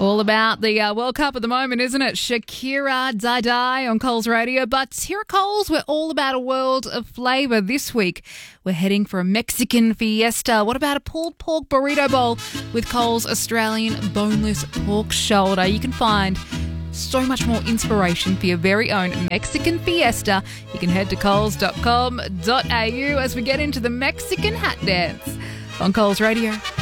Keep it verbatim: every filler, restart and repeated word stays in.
All about the uh, World Cup at the moment, isn't it? Shakira, Die Die on Coles Radio. But here at Coles, we're all about a world of flavour. This week, we're heading for a Mexican fiesta. What about a pulled pork burrito bowl with Coles Australian boneless pork shoulder? You can find so much more inspiration for your very own Mexican fiesta. You can head to coles dot com dot a u as we get into the Mexican hat dance on Coles Radio.